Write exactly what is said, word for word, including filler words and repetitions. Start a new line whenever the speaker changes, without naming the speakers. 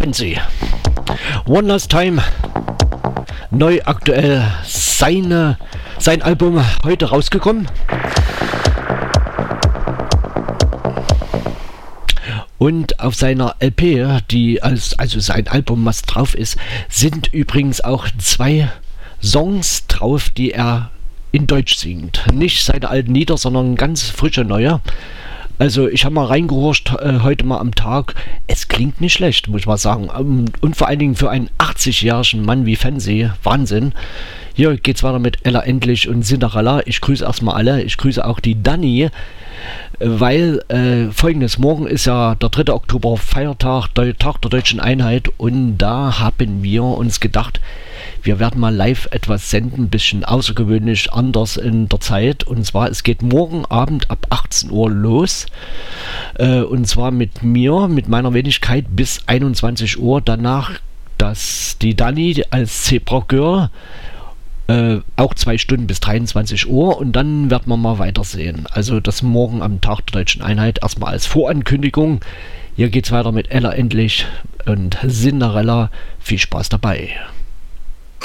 Fancy. One Last Time. Neu aktuell seine, sein Album heute rausgekommen. Und auf seiner L P, die als, also sein Album, was drauf ist, sind übrigens auch zwei Songs drauf, die er in Deutsch singt. Nicht seine alten Lieder, sondern ganz frische neue. Also ich habe mal reingehorcht äh, heute mal am Tag. Es klingt nicht schlecht, muss ich mal sagen. Um, und vor allen Dingen für einen achtzigjährigen Mann wie Fancy. Wahnsinn. Hier geht's weiter mit Ella Endlich und Cinderella. Ich grüße erstmal alle. Ich grüße auch die Dani. Weil äh, folgendes, morgen ist ja der dritte Oktober Feiertag, Deu- Tag der Deutschen Einheit. Und da haben wir uns gedacht, wir werden mal live etwas senden, ein bisschen außergewöhnlich anders in der Zeit. Und zwar, es geht morgen Abend ab achtzehn Uhr los. Äh, und zwar mit mir, mit meiner Wenigkeit bis einundzwanzig Uhr. Danach dass die Dani als Zebra Girl äh, auch zwei Stunden bis dreiundzwanzig Uhr. Und dann werden wir mal weitersehen. Also das morgen am Tag der Deutschen Einheit erstmal als Vorankündigung. Hier geht's weiter mit Ella Endlich und Cinderella. Viel Spaß dabei.